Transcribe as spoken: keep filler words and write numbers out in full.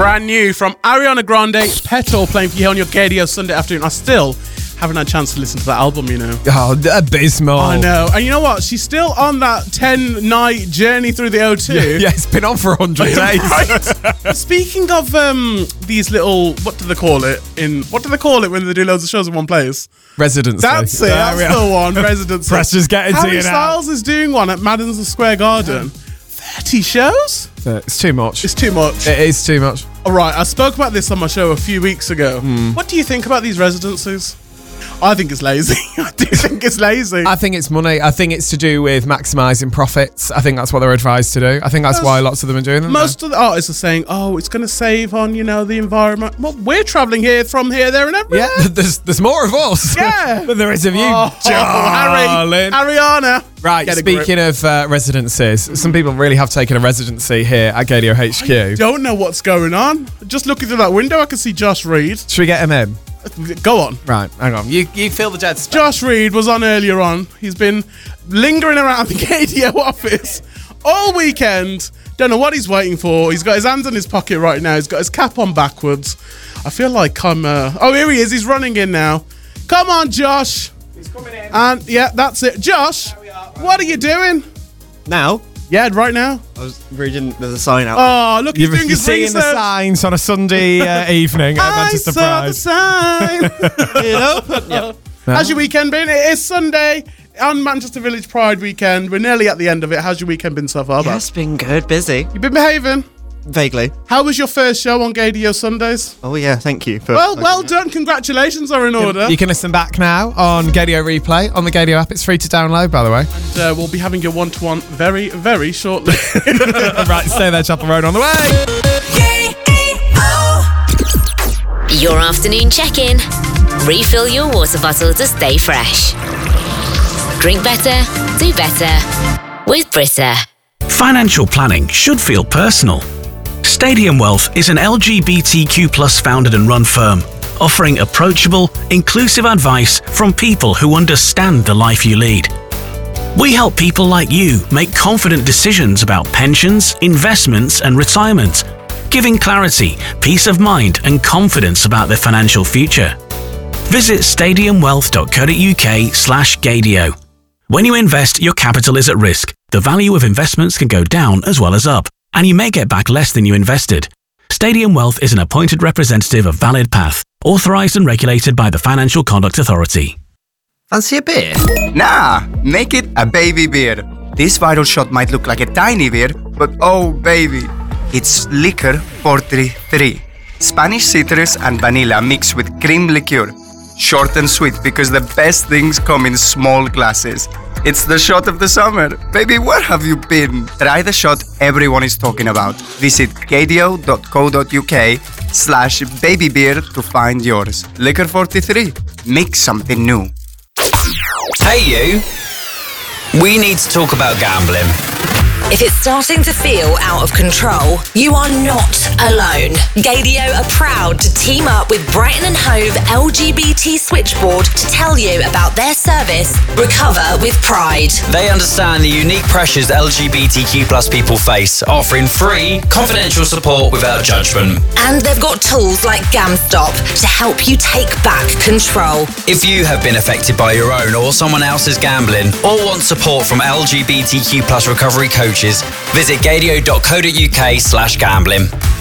Brand new from Ariana Grande, Petal, playing for you here on your Gaydio Sunday afternoon. I still haven't had a chance to listen to that album, you know. Oh, abysmal. I know. And you know what? She's still on that ten-night journey through the O two. Yeah, yeah, it's been on for one hundred days. Right. Speaking of um, these little, what do they call it? In What do they call it when they do loads of shows in one place? Residency. That's it. That's the one. Residency. Pressure's getting to you now. Harry Styles is doing one at Madison Square Garden. thirty shows? It's too much. It's too much. It is too much. All right, I spoke about this on my show a few weeks ago. Mm. What do you think about these residencies? I think it's lazy. I do think it's lazy. I think it's money. I think it's to do with maximising profits. I think that's what they're advised to do. I think that's most, why lots of them are doing them. Most though. of the artists are saying, oh, it's going to save on, you know, the environment. Well, we're travelling here, from here, there and everywhere. Yeah, there's there's more of us. Yeah. than there is of you, oh, darling. Harry, Ariana. Right, Get speaking of uh, residencies, some people really have taken a residency here at Gaydio H Q. I don't know what's going on. Just looking through that window, I can see Josh Reed. Should we get him in? Go on. Right, hang on. You you feel the jet spell. Josh Reed was on earlier on. He's been lingering around the Gaydio office all weekend. Don't know what he's waiting for. He's got his hands in his pocket right now. He's got his cap on backwards. I feel like I'm... Uh... Oh, here he is. He's running in now. Come on, Josh. He's coming in. And, yeah, that's it. Josh, we are. what are you doing? Now? Yeah, right now. I was reading, there's a sign out. Oh, look, he's You're, doing you're his seeing research. the signs on a Sunday uh, evening at I Manchester saw the Pride. sign. You know? Yep. How's your weekend been? It is Sunday on Manchester Village Pride weekend. We're nearly at the end of it. How's your weekend been so far, Yeah, Bob? it's been good, busy. You been behaving? Vaguely. How was your first show on Gaydio Sundays? Oh yeah, thank you. For Well, well done. Congratulations are in order. You can listen back now on Gaydio Replay on the Gaydio app. It's free to download, by the way. And uh, we'll be having your one-to-one very, very shortly. Right, stay there, Chapel Road on the way. Your afternoon check-in. Refill your water bottle to stay fresh. Drink better, do better with Brita. Financial planning should feel personal. Stadium Wealth is an L G B T Q plus founded and run firm, offering approachable, inclusive advice from people who understand the life you lead. We help people like you make confident decisions about pensions, investments, and retirement, giving clarity, peace of mind, and confidence about their financial future. Visit stadium wealth dot co dot uk slash Gaydio. When you invest, your capital is at risk. The value of investments can go down as well as up, and you may get back less than you invested. Stadium Wealth is an appointed representative of Valid Path, authorised and regulated by the Financial Conduct Authority. Fancy a beer? Nah, make it a baby beer. This viral shot might look like a tiny beer, but oh baby, it's Liquor forty-three. Spanish citrus and vanilla mixed with cream liqueur. Short and sweet because the best things come in small glasses. It's the shot of the summer. Baby, where have you been? Try the shot everyone is talking about. Visit gaydio dot co dot uk slash babybeer to find yours. Liquor forty-three. Make something new. Hey you! We need to talk about gambling. If it's starting to feel out of control, you are not alone. Gaydio are proud to team up with Brighton and Hove L G B T Switchboard to tell you about their service, Recover with Pride. They understand the unique pressures L G B T Q plus people face, offering free, confidential support without judgment. And they've got tools like GamStop to help you take back control. If you have been affected by your own or someone else's gambling, or want support from L G B T Q plus recovery coaches, visit gaydio dot co dot uk slash gambling.